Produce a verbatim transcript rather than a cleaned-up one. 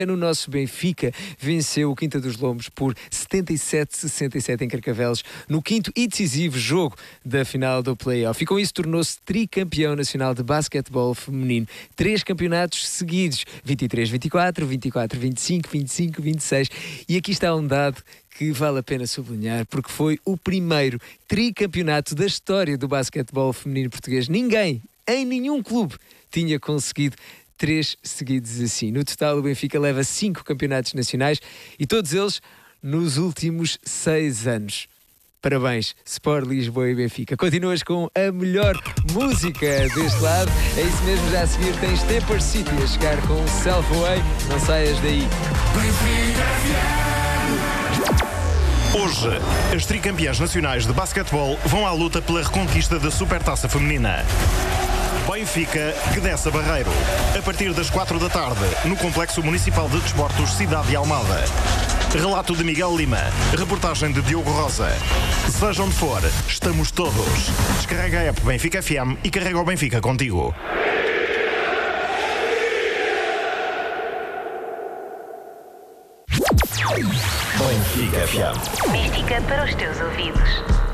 No nosso Benfica, venceu o Quinta dos Lombos por setenta e sete a sessenta e sete em Carcavelos, no quinto e decisivo jogo da final do play-off. E com isso tornou-se tricampeão nacional de basquetebol feminino. Três campeonatos seguidos, vinte e três vinte e quatro, vinte e quatro vinte e cinco, vinte e cinco vinte e seis. E aqui está um dado que vale a pena sublinhar, porque foi o primeiro tricampeonato da história do basquetebol feminino português. Ninguém, em nenhum clube, tinha conseguido três seguidos assim. No total, o Benfica leva cinco campeonatos nacionais e todos eles nos últimos seis anos. Parabéns, Sport Lisboa e Benfica. Continuas com a melhor música deste lado. É isso mesmo, já a seguir tens Temper City a chegar com o Self Away. Não saias daí. Hoje, as tricampeãs nacionais de basquetebol vão à luta pela reconquista da Supertaça Feminina. Benfica que desce a Barreiro, a partir das quatro da tarde, no Complexo Municipal de Desportos Cidade de Almada. Relato de Miguel Lima, reportagem de Diogo Rosa. Seja onde for, estamos todos. Descarrega a app Benfica F M e carrega o Benfica contigo. Benfica F M. Mística para os teus ouvidos.